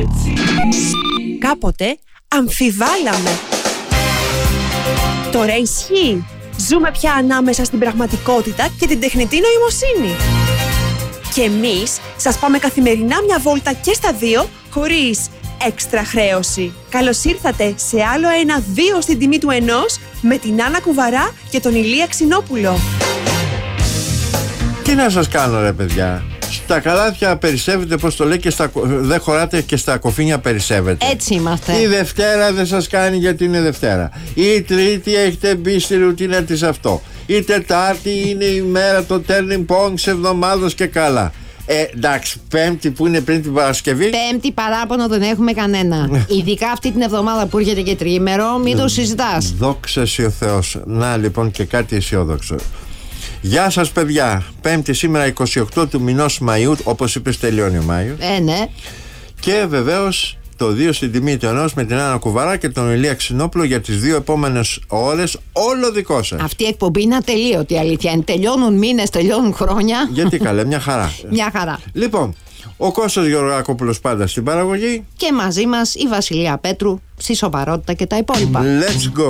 Κάποτε αμφιβάλαμε. Τώρα ισχύει. Ζούμε πια ανάμεσα στην πραγματικότητα και την τεχνητή νοημοσύνη. Και εμείς σας πάμε καθημερινά μια βόλτα και στα δύο, χωρίς έξτρα χρέωση. Καλώς ήρθατε σε άλλο ένα 2 στην τιμή του 1 με την Άννα Κουβαρά και τον Ηλία Ξινόπουλο. Τι να σας κάνω ρε παιδιά. Στα καλάθια περισσεύετε, πως το λέει, και δεν χωράτε, και στα κοφίνια περισσεύετε. Έτσι είμαστε. Η Δευτέρα δεν σας κάνει γιατί είναι Δευτέρα. Η Τρίτη έχετε μπει στη ρουτίνα της αυτό. Η Τετάρτη είναι η μέρα το turning point σε εβδομάδος και καλά. Εντάξει, Πέμπτη που είναι πριν την Παρασκευή. Πέμπτη παράπονο δεν έχουμε κανένα. Ειδικά αυτή την εβδομάδα που έρχεται και τριήμερο, μην το συζητάς. Δόξα σοι ο Θεός. Να λοιπόν και κάτι αισιόδοξο. Γεια σας παιδιά. Πέμπτη σήμερα 28 του μηνός Μαΐου. Όπως είπες τελειώνει ο Μάιος. Ναι. Και βεβαίως το 2 στην τιμή του 1 με την Άννα Κουβαρά και τον Ηλία Ξινόπουλο για τις 2 επόμενες ώρες. Όλο δικό σας. Αυτή η εκπομπή είναι ατελείωτη, αλήθεια είναι. Τελειώνουν μήνες, τελειώνουν χρόνια. Γιατί καλέ, μια χαρά. Μια χαρά. Λοιπόν, ο Κώστας Γεωργακόπουλος πάντα στην παραγωγή. Και μαζί μας η Βασιλεία Πέτρου στη σοβαρότητα και τα υπόλοιπα. Let's go.